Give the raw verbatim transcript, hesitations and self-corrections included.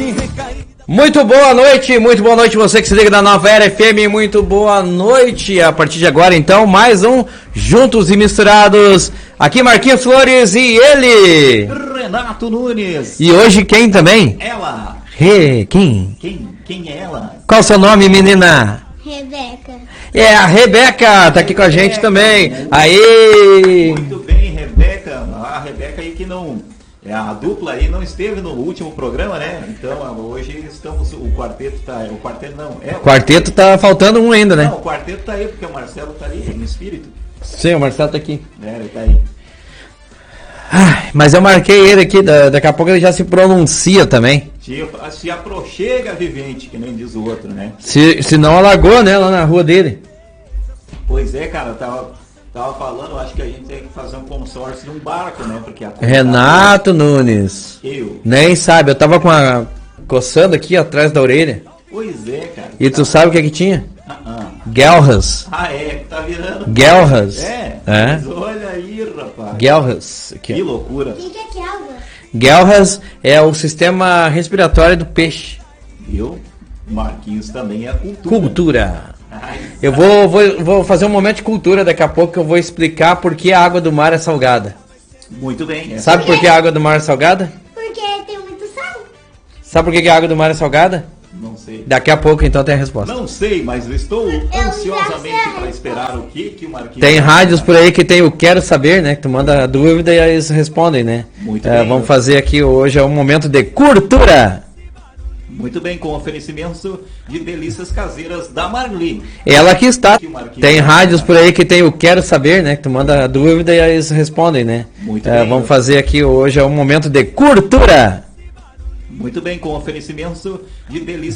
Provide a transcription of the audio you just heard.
Muito boa noite, muito boa noite você que se liga da Nova Era F M, muito boa noite. A partir de agora então, mais um Juntos e Misturados. Aqui Marquinhos Flores e ele, Renato Nunes. E hoje quem também? Ela. Re, quem? Quem? Quem é ela? Qual o seu nome, menina? Rebeca. É, a Rebeca tá aqui com a gente também. Aê! Muito bem, Rebeca. A Rebeca aí que não... É, a dupla aí não esteve no último programa, né? Então hoje estamos... O quarteto tá... O quarteto não... É, o quarteto tá faltando um ainda, né? Não, o quarteto tá aí porque o Marcelo tá ali no espírito. Sim, o Marcelo tá aqui. É, ele tá aí. Ai, mas eu marquei ele aqui, daqui a pouco ele já se pronuncia também. Se, se aproxega, vivente, que nem diz o outro, né? Se, se não alagou, né, lá na rua dele. Pois é, cara, eu tava, tava falando, acho que a gente tem que fazer um consórcio de um barco, né? Porque a Renato Nunes. Eu. Nem sabe, eu tava com a coçando aqui atrás da orelha. Pois é, cara. E tu sabe o que é que tinha? Uh-uh. Guelras. Ah, é, tá virando. Guelras. É. É. Mas olha aí, rapaz. Guelras. Que Aqui. loucura. O que, que é Kelva? Guelras é o sistema respiratório do peixe. Viu? Marquinhos também é cultura. Cultura. Ai, Eu vou, vou, vou fazer um momento de cultura daqui a pouco que eu vou explicar por que a água do mar é salgada. Muito bem. Essa... Sabe por que a água do mar é salgada? Porque tem muito sal. Sabe por que a água do mar é salgada? Não sei. Daqui a pouco então tem a resposta. Não sei, mas eu estou já ansiosamente sei. para esperar o que, que o Marquinhos... Tem rádios por aí que tem o Quero Saber, né? Que tu manda a dúvida e aí eles respondem, né? Muito É, bem. vamos fazer aqui hoje é um momento de cultura. Muito bem, com oferecimento de delícias caseiras da Marli. Ela que está. Que o Marquinhos- Tem rádios por aí que tem o Quero Saber, né? Que tu manda a dúvida e aí eles respondem, né? Muito É, bem. vamos fazer aqui hoje é um momento de cultura. Muito bem, com oferecimento de delícias